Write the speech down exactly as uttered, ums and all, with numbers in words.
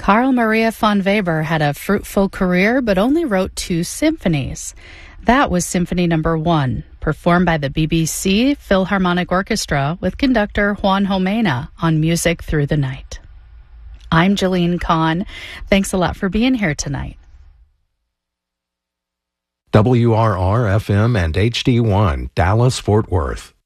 Carl Maria von Weber had a fruitful career but only wrote two symphonies. That was Symphony Number One, performed by the B B C Philharmonic Orchestra with conductor Juan Jomena on Music Through the Night. I'm Jillian Kahn. Thanks a lot for being here tonight. W R R F M and H D one, Dallas, Fort Worth.